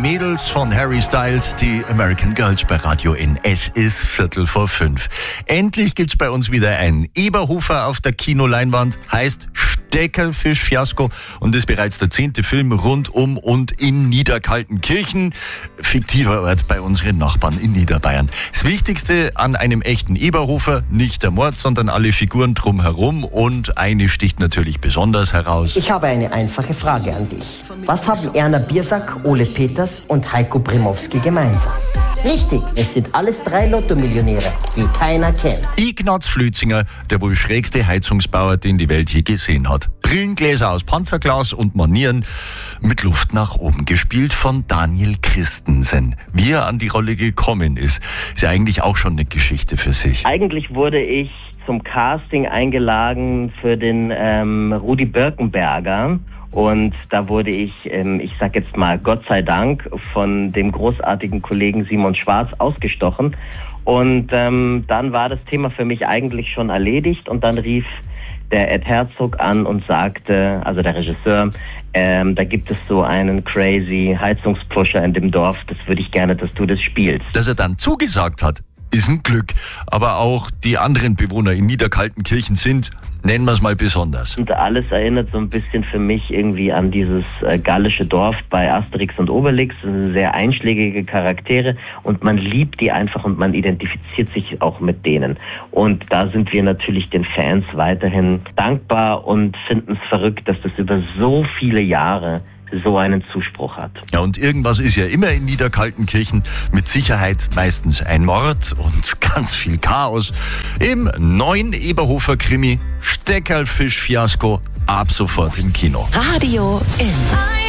Mädels von Harry Styles, die American Girls bei Radio N. Es ist 4:45. Endlich gibt's bei uns wieder einen Eberhofer auf der Kinoleinwand, heißt Steckerlfisch-Fiasko und ist bereits der 10. Film rund um und in Niederkaltenkirchen. Fiktiver Ort bei unseren Nachbarn in Niederbayern. Das Wichtigste an einem echten Eberhofer, nicht der Mord, sondern alle Figuren drumherum, und eine sticht natürlich besonders heraus. Ich habe eine einfache Frage an dich. Was haben Erna Biersack, Ole Peters und Heiko Brimowski gemeinsam? Richtig, es sind alles 3 Lotto-Millionäre, die keiner kennt. Ignaz Flötzinger, der wohl schrägste Heizungsbauer, den die Welt je gesehen hat. Brillengläser aus Panzerglas und Manieren mit Luft nach oben, gespielt von Daniel Christensen. Wie er an die Rolle gekommen ist ja eigentlich auch schon eine Geschichte für sich. Eigentlich wurde ich zum Casting eingeladen für den Rudi Birkenberger. Und da wurde ich sag jetzt mal Gott sei Dank, von dem großartigen Kollegen Simon Schwarz ausgestochen. Und dann war das Thema für mich eigentlich schon erledigt. Und dann rief der Ed Herzog an und sagte, also der Regisseur, da gibt es so einen crazy Heizungspusher in dem Dorf, das würde ich gerne, dass du das spielst. Dass er dann zugesagt hat, ist ein Glück. Aber auch die anderen Bewohner in Niederkaltenkirchen sind, nennen wir es mal, besonders. Und alles erinnert so ein bisschen für mich irgendwie an dieses gallische Dorf bei Asterix und Obelix. Das sind sehr einschlägige Charaktere und man liebt die einfach und man identifiziert sich auch mit denen. Und da sind wir natürlich den Fans weiterhin dankbar und finden es verrückt, dass das über so viele Jahre so einen Zuspruch hat. Ja, und irgendwas ist ja immer in Niederkaltenkirchen. Mit Sicherheit meistens ein Mord und ganz viel Chaos. Im neuen Eberhofer-Krimi Steckerlfisch-Fiasko ab sofort im Kino. Radio N.